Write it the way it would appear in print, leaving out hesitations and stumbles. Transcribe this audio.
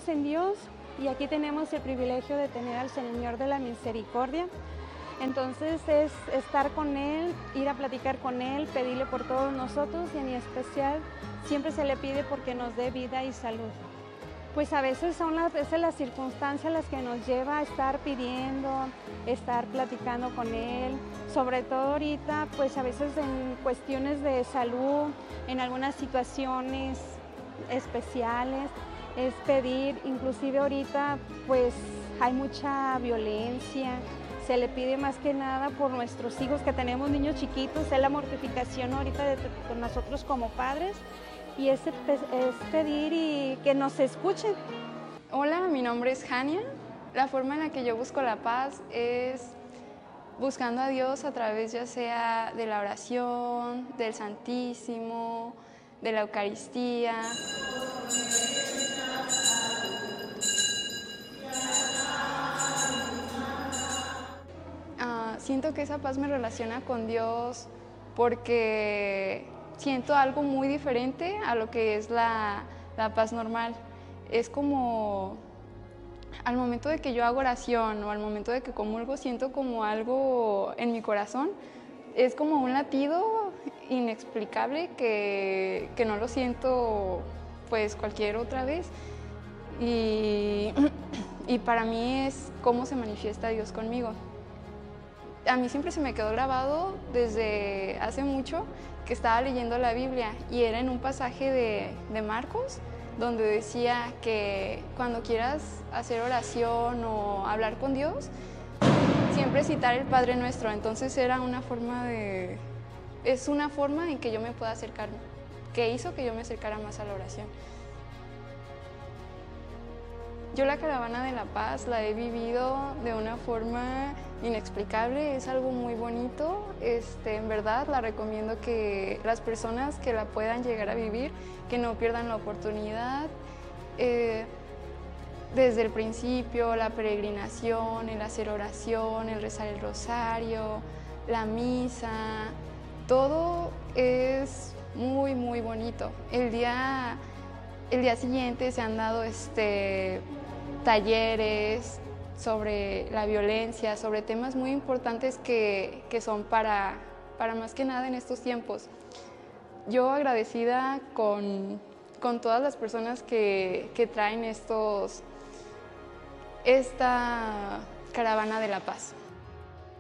confiamos en Dios y aquí tenemos el privilegio de tener al Señor de la Misericordia. Entonces es estar con Él, ir a platicar con Él, pedirle por todos nosotros y en especial siempre se le pide porque nos dé vida y salud. Pues a veces son las circunstancias las que nos lleva a estar pidiendo, estar platicando con Él, sobre todo ahorita, pues a veces en cuestiones de salud, en algunas situaciones especiales, es pedir, inclusive ahorita pues hay mucha violencia, se le pide más que nada por nuestros hijos que tenemos niños chiquitos, es la mortificación ahorita de nosotros como padres. Y es pedir y que nos escuchen. Hola, mi nombre es Jania. La forma en la que yo busco la paz es buscando a Dios a través ya sea de la oración, del Santísimo, de la Eucaristía. Siento que esa paz me relaciona con Dios porque siento algo muy diferente a lo que es la paz normal. Es como al momento de que yo hago oración o al momento de que comulgo, siento como algo en mi corazón. Es como un latido inexplicable que no lo siento pues cualquier otra vez. Y para mí es cómo se manifiesta Dios conmigo. A mí siempre se me quedó grabado desde hace mucho que estaba leyendo la Biblia y era en un pasaje de Marcos donde decía que cuando quieras hacer oración o hablar con Dios, siempre citar el Padre Nuestro. Entonces era una forma es una forma en que yo me pueda acercar, que hizo que yo me acercara más a la oración. Yo la Caravana de la Paz la he vivido de una forma inexplicable, es algo muy bonito. En verdad la recomiendo que las personas que la puedan llegar a vivir, que no pierdan la oportunidad. Desde el principio, la peregrinación, el hacer oración, el rezar el rosario, la misa, todo es muy, muy bonito. El día siguiente se han dado talleres sobre la violencia, sobre temas muy importantes que son para más que nada en estos tiempos. Yo agradecida con todas las personas que traen esta Caravana de la Paz.